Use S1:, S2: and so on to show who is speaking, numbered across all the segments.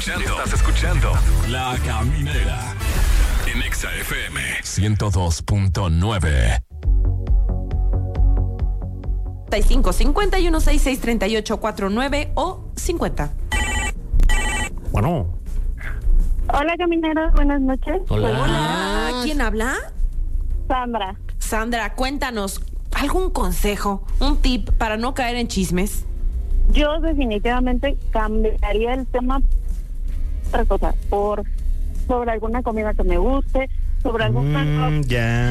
S1: escuchando La Caminera en Exa FM 102.9.
S2: 51 66 38 49 o 50.
S3: Bueno.
S4: Hola, camineros, buenas noches.
S2: Hola. ¿Quién habla?
S4: Sandra.
S2: Sandra, cuéntanos, ¿algún consejo, un tip para no caer en chismes?
S4: Yo definitivamente cambiaría el tema otra cosa, sobre alguna comida que me guste, sobre algún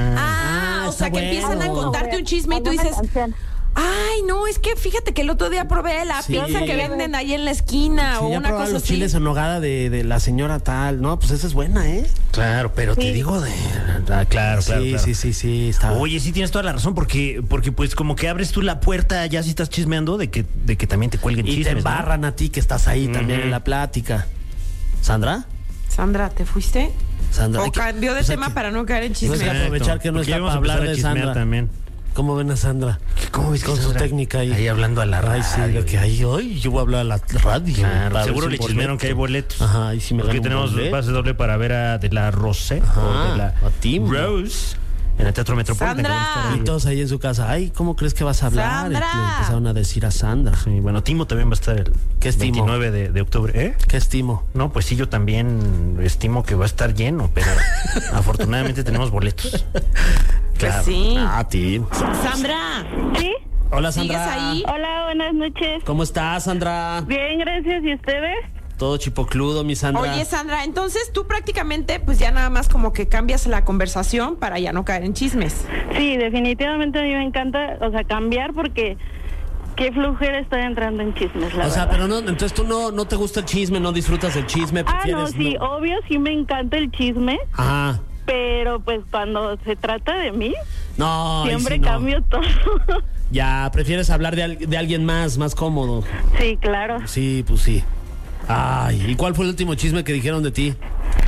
S3: Ya.
S2: O sea, que
S5: bueno.
S2: empiezan a contarte un chisme y tú
S4: alguna
S2: dices,
S4: canción.
S2: ay, no, es que fíjate que el otro día probé la
S5: Sí.
S2: pizza que venden ahí en la esquina
S5: Sí,
S2: o
S5: ya
S2: una
S5: probaba
S2: cosa
S5: los
S2: así.
S5: chiles en nogada de la señora tal. No, pues esa es buena, ¿eh?
S3: Claro, pero te
S4: Sí.
S3: digo de... Claro,
S5: Sí, está.
S3: Oye, sí tienes toda la razón, porque pues como que abres tú la puerta, ya si estás chismeando, de que también te cuelguen
S5: y
S3: chismes,
S5: te
S3: ¿no?
S5: embarran a ti que estás ahí también en la plática. ¿Sandra?
S2: Sandra, ¿te fuiste?
S5: Sandra.
S2: O
S5: hay que-
S2: cambió de
S5: pues hay
S2: tema
S5: que-
S2: para no caer en
S5: Pues hay
S2: chismes.
S5: que aprovechar que no
S3: Porque
S5: está
S3: ya vamos
S5: para
S3: a empezar
S5: hablar
S3: a
S5: de
S3: chismear
S5: Sandra.
S3: también.
S5: ¿Cómo ven a Sandra?
S3: ¿Cómo ves
S5: Con
S3: que
S5: su
S3: Sandra?
S5: técnica ahí.
S3: Ahí hablando a la radio.
S5: Ay, sí, de que ahí hoy yo voy a hablar a la radio.
S3: Claro,
S5: para
S3: seguro
S5: ver
S3: le
S5: si un
S3: chismearon
S5: boleto.
S3: que hay boletos.
S5: Ajá, y si me
S3: Porque
S5: gano un
S3: tenemos
S5: boleto.
S3: pase doble para ver a De La Rose
S5: Ajá,
S3: o de la
S5: a Tim.
S3: Rose en el Teatro Metropolitano.
S2: Sandra.
S3: que vamos a estar ahí.
S5: Y todos ahí en su casa. Ay, ¿cómo crees que vas a hablar?
S2: Sandra.
S5: Y le empezaron a decir a Sandra.
S3: Sí, bueno, Timo también va a estar el
S5: ¿Qué es Timo?
S3: 29 de octubre. ¿Eh?
S5: ¿Qué estimo?
S3: No, pues sí, yo también estimo que va a estar lleno, pero afortunadamente tenemos boletos.
S2: Pues sí.
S5: Tim.
S2: Sandra,
S4: ¿Sí?
S5: Hola,
S2: ¿sigues
S5: Sandra.
S2: ahí?
S4: Hola, buenas noches.
S5: ¿Cómo estás, Sandra?
S4: Bien, gracias. ¿Y ustedes?
S5: Todo chipocludo, mi Sandra.
S2: Oye, Sandra, entonces tú prácticamente pues ya nada más como que cambias la conversación para ya no caer en chismes.
S4: Sí, definitivamente a mí me encanta, cambiar porque qué flujera estar entrando en chismes, la
S5: O sea,
S4: verdad.
S5: pero no, entonces tú no te gusta el chisme, no disfrutas del chisme,
S4: Ah,
S5: prefieres.
S4: no, sí, obvio, sí me encanta el chisme,
S5: Ajá.
S4: pero pues cuando se trata de mí,
S5: No, ahí
S4: siempre
S5: sí no.
S4: cambio todo.
S5: Ya, prefieres hablar de alguien más cómodo.
S4: Sí, claro.
S5: Sí, pues sí. Ay, ¿y cuál fue el último chisme que dijeron de ti?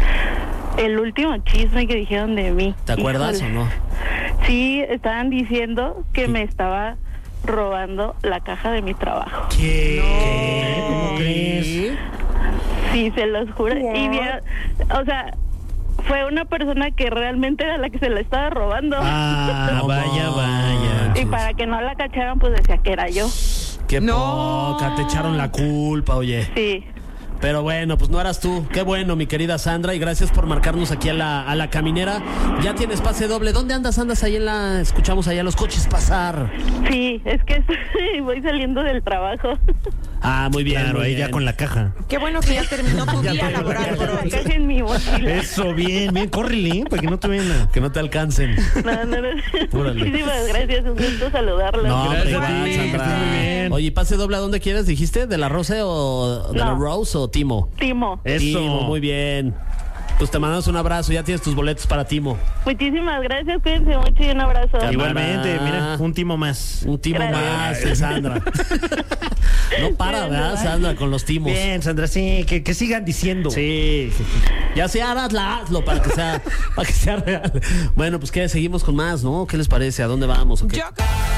S4: El último chisme que dijeron de mí.
S5: ¿Te acuerdas
S4: Híjole.
S5: o no?
S4: Sí, estaban diciendo que me estaba robando la caja de mi trabajo.
S3: ¿Qué? ¿Cómo crees?
S4: Sí, se los juro. Y vieron, fue una persona que realmente era la que se la estaba robando.
S3: Ah,
S5: No
S3: vaya.
S4: Y para que no la cacharan, pues decía que era yo.
S5: Qué
S2: No.
S5: poca, te echaron la culpa, oye.
S4: Sí.
S5: Pero bueno, pues no eras tú. Qué bueno, mi querida Sandra, y gracias por marcarnos aquí a la caminera. Ya tienes pase doble. ¿Dónde andas? Andas ahí escuchamos allá los coches pasar.
S4: Sí, es que voy saliendo del trabajo.
S5: Ah, muy bien.
S3: Claro,
S5: muy
S3: ahí ya
S5: bien.
S3: con la caja.
S2: Qué bueno que ya terminó tu
S3: Ya
S2: día
S3: con la
S2: laboral por
S4: La
S2: hoy.
S4: caja en mi mochila.
S3: Eso, bien, córrele, para que no te vean.
S5: Que no te alcancen.
S4: No.
S5: Órale.
S4: Muchísimas gracias, un gusto saludarlos.
S5: No, hombre,
S3: Gracias a
S5: igual,
S3: ti,
S5: Sandra.
S3: que estés muy bien.
S5: Oye, pase doble, ¿a dónde quieres? ¿Dijiste? ¿De la Rose o de la
S4: No.
S5: Rose o Timo?
S4: Timo.
S3: Eso.
S5: Timo, muy bien. Pues te mandamos un abrazo, ya tienes tus boletos para Timo.
S4: Muchísimas gracias, cuídense mucho y un abrazo.
S5: Cámara.
S3: Igualmente, mira, un timo más.
S5: Un Timo
S4: Gracias.
S5: más de Sandra. No para, ¿verdad, Sandra, con los timos?
S3: Bien, Sandra, sí, que sigan diciendo.
S5: Sí. Ya sea, hazlo para que sea real. Bueno, pues que seguimos con más, ¿no? ¿Qué les parece? ¿A dónde vamos? ¿O qué?
S2: Yo-